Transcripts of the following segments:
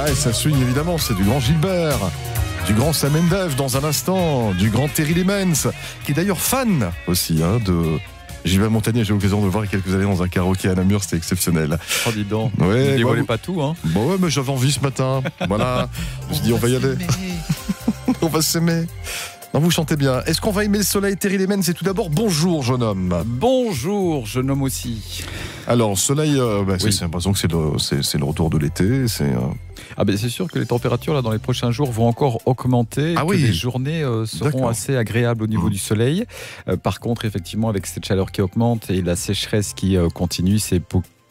et ça suit évidemment, c'est du grand Gilbert, du grand Sam Mendev dans un instant, du grand Terry Lemens, qui est d'ailleurs fan aussi de Gilbert Montagnier. J'ai eu l'occasion de le voir il y a quelques années dans un karaoké à Namur, c'était exceptionnel. Oh, dis donc, ouais, ne dévoilez pas tout. Bon, ouais, mais j'avais envie ce matin. Voilà, je me suis dit, on va y aller. On va s'aimer. Non, vous chantez bien. Est-ce qu'on va aimer le soleil? Terry Lemens, c'est tout d'abord bonjour, jeune homme. Bonjour, jeune homme aussi. Alors, soleil, Oui. c'est l'impression que c'est le retour de l'été. C'est sûr que les températures là, dans les prochains jours vont encore augmenter. Ah que oui. les journées seront assez agréables au niveau du soleil. Par contre, effectivement, avec cette chaleur qui augmente et la sécheresse qui continue, c'est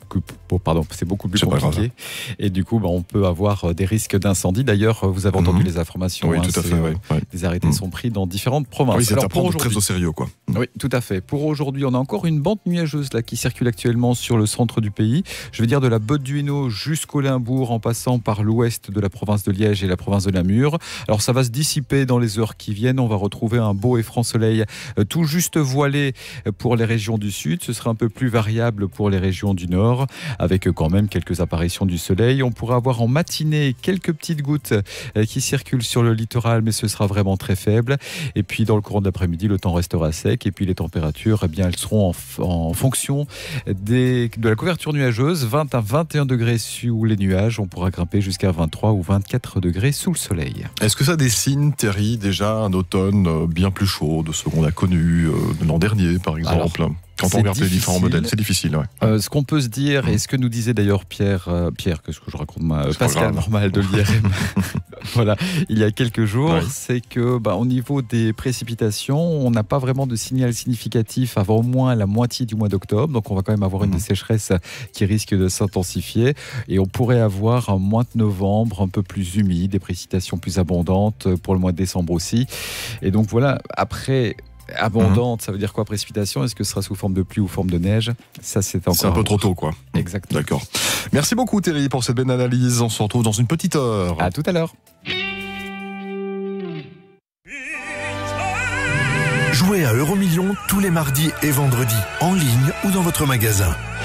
beaucoup plus compliqué. Et du coup, on peut avoir des risques d'incendie. D'ailleurs, vous avez entendu les informations. Oui, tout à fait. Des arrêtés sont pris dans différentes provinces. Oui, c'est à prendre très au sérieux, quoi. Oui, tout à fait. Pour aujourd'hui, on a encore une bande nuageuse là qui circule actuellement sur le centre du pays. Je veux dire de la Botte du Hainaut jusqu'au Limbourg, en passant par l'ouest de la province de Liège et la province de Namur. Alors, ça va se dissiper dans les heures qui viennent. On va retrouver un beau et franc soleil tout juste voilé pour les régions du sud. Ce sera un peu plus variable pour les régions du nord, avec quand même quelques apparitions du soleil. On pourra avoir en matinée quelques petites gouttes qui circulent sur le littoral, mais ce sera vraiment très faible. Et puis dans le courant de l'après-midi, le temps restera sec. Et puis les températures, elles seront en fonction de la couverture nuageuse. 20 à 21 degrés sous les nuages. On pourra grimper jusqu'à 23 ou 24 degrés sous le soleil. Est-ce que ça dessine, Terry, déjà un automne bien plus chaud de ce qu'on a connu l'an dernier, par exemple? Quand on regarde les différents modèles, c'est difficile. Ouais. Ce qu'on peut se dire, et ce que nous disait d'ailleurs Pierre, qu'est-ce que je raconte, Pascal Normal de l'IRM, voilà, il y a quelques jours, c'est que au niveau des précipitations, on n'a pas vraiment de signal significatif avant au moins la moitié du mois d'octobre. Donc on va quand même avoir une sécheresse qui risque de s'intensifier. Et on pourrait avoir un mois de novembre un peu plus humide, des précipitations plus abondantes pour le mois de décembre aussi. Et donc voilà, après... abondante, ça veut dire quoi, précipitation? Est-ce que ce sera sous forme de pluie ou forme de neige? Ça, c'est un peu trop tôt, quoi. Exactement. D'accord. Merci beaucoup, Terry, pour cette belle analyse. On se retrouve dans une petite heure. À tout à l'heure. Jouez à Euromillions tous les mardis et vendredis, en ligne ou dans votre magasin.